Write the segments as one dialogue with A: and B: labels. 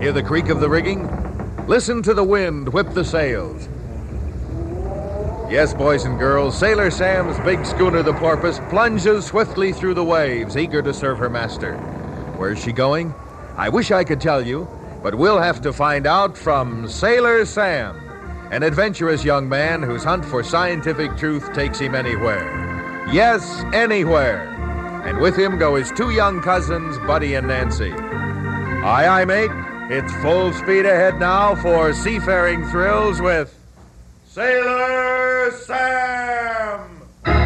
A: Hear the creak of the rigging? Listen to the wind whip the sails. Yes, boys and girls, Sailor Sam's big schooner, the Porpoise, plunges swiftly through the waves, eager to serve her master. Where's she going? I wish I could tell you, but we'll have to find out from Sailor Sam, an adventurous young man whose hunt for scientific truth takes him anywhere. Yes, anywhere. And with him go his two young cousins, Buddy and Nancy. Aye, mate. It's full speed ahead now for seafaring thrills with Sailor Sam!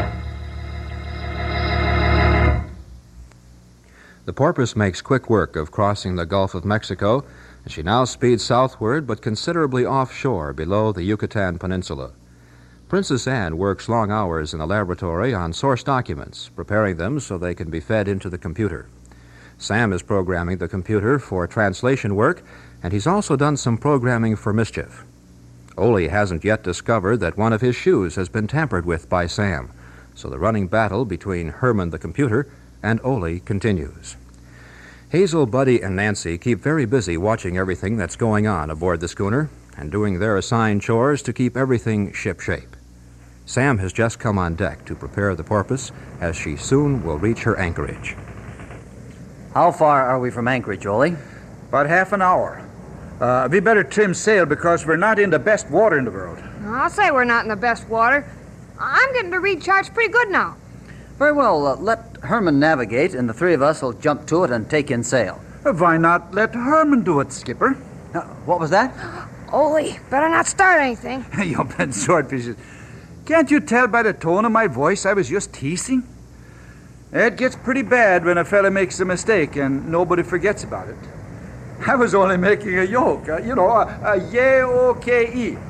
B: The Porpoise makes quick work of crossing the Gulf of Mexico, and she now speeds southward but considerably offshore below the Yucatan Peninsula. Princess Anne works long hours in the laboratory on source documents, preparing them so they can be fed into the computer. Sam is programming the computer for translation work, and he's also done some programming for mischief. Ole hasn't yet discovered that one of his shoes has been tampered with by Sam, so the running battle between Herman the computer and Ole continues. Hazel, Buddy, and Nancy keep very busy watching everything that's going on aboard the schooner and doing their assigned chores to keep everything shipshape. Sam has just come on deck to prepare the Porpoise, as she soon will reach her anchorage.
C: How far are we from anchorage, Ole?
D: About half an hour. We better trim sail because we're not in the best water in the world.
E: I'll say we're not in the best water. I'm getting to read charts pretty good now.
C: Very well, let Herman navigate, and the three of us will jump to it and take in sail.
D: Why not let Herman do it, Skipper?
C: What was that?
E: Ole, better not start anything.
D: You bent swordfishes. Can't you tell by the tone of my voice I was just teasing? It gets pretty bad when a fella makes a mistake and nobody forgets about it. I was only making a joke, a J-O-K-E.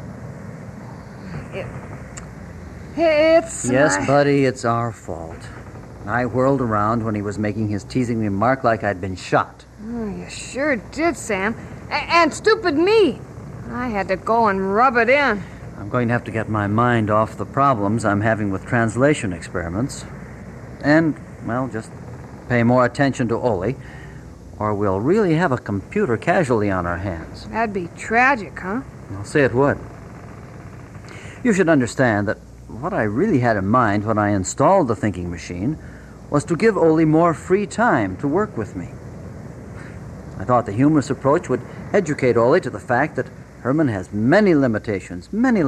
E: It's...
C: Yes, Buddy, it's our fault. I whirled around when he was making his teasing remark like I'd been shot.
E: Oh, you sure did, Sam. And stupid me. I had to go and rub it in.
C: I'm going to have to get my mind off the problems I'm having with translation experiments. And, well, just pay more attention to Ole, or we'll really have a computer casualty on our hands.
E: That'd be tragic, huh?
C: I'll say it would. You should understand that what I really had in mind when I installed the thinking machine was to give Ole more free time to work with me. I thought the humorous approach would educate Ole to the fact that Herman has many limitations.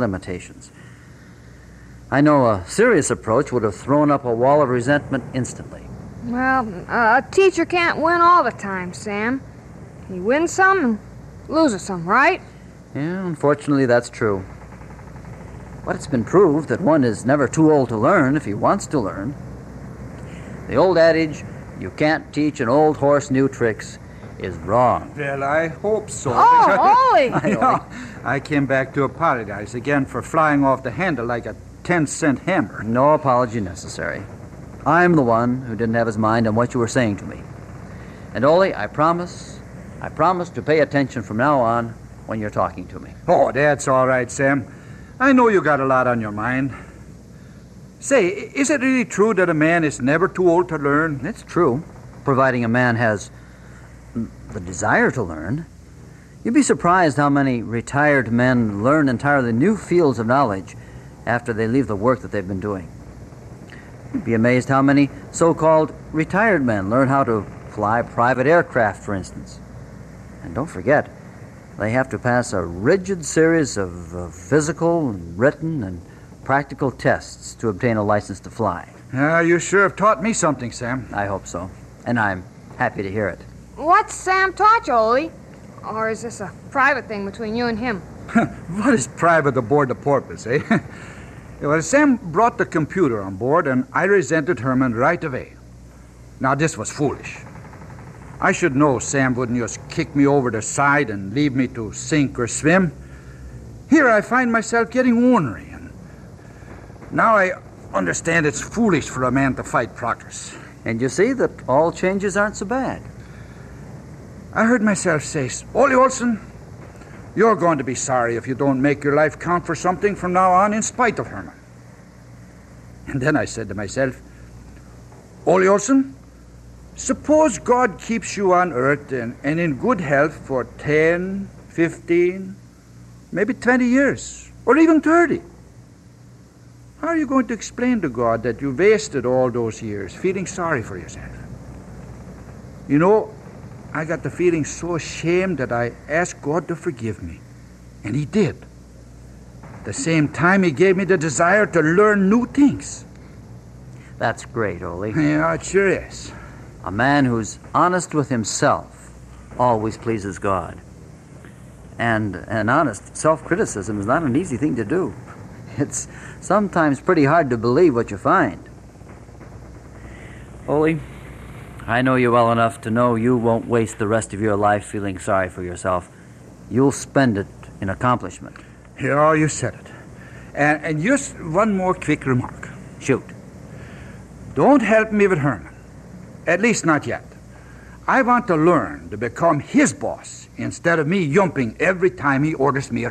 C: I know a serious approach would have thrown up a wall of resentment instantly.
E: Well, a teacher can't win all the time, Sam. He wins some and loses some, right?
C: Yeah, unfortunately, that's true. But it's been proved that one is never too old to learn if he wants to learn. The old adage, you can't teach an old horse new tricks, is wrong.
D: Well, I hope so.
E: Oh, Ole!
D: I came back to apologize again for flying off the handle like a 10-cent hammer.
C: No apology necessary. I'm the one who didn't have his mind on what you were saying to me. And Ole, I promise to pay attention from now on when you're talking to me.
D: Oh, that's all right, Sam. I know you got a lot on your mind. Say, is it really true that a man is never too old to learn?
C: It's true, providing a man has the desire to learn. You'd be surprised how many retired men learn entirely new fields of knowledge after they leave the work that they've been doing. You'd be amazed how many so-called retired men learn how to fly private aircraft, for instance. And don't forget, they have to pass a rigid series of physical, written, and practical tests to obtain a license to fly.
D: You sure have taught me something, Sam.
C: I hope so. And I'm happy to hear it.
E: What's Sam taught you, Ole? Or is this a private thing between you and him?
D: What is private aboard the Porpoise, eh? Well, Sam brought the computer on board, and I resented Herman right away. Now, this was foolish. I should know Sam wouldn't just kick me over the side and leave me to sink or swim. Here I find myself getting ornery, and now I understand it's foolish for a man to fight progress.
C: And you see that all changes aren't so bad.
D: I heard myself say, Ole Olson, you're going to be sorry if you don't make your life count for something from now on in spite of Herman. And then I said to myself, Ole Olson, Suppose God keeps you on earth and in good health for 10, 15, maybe 20 years, or even 30. How are you going to explain to God that you wasted all those years feeling sorry for yourself? You know, I got the feeling so ashamed that I asked God to forgive me. And He did. At the same time, He gave me the desire to learn new things.
C: That's great, Ole.
D: Yeah, it sure is.
C: A man who's honest with himself always pleases God. And an honest self-criticism is not an easy thing to do. It's sometimes pretty hard to believe what you find. Ole, I know you well enough to know you won't waste the rest of your life feeling sorry for yourself. You'll spend it in accomplishment.
D: Yeah, you said it. And just one more quick remark.
C: Shoot.
D: Don't help me with Herman. At least not yet. I want to learn to become his boss instead of me yumping every time he orders me around.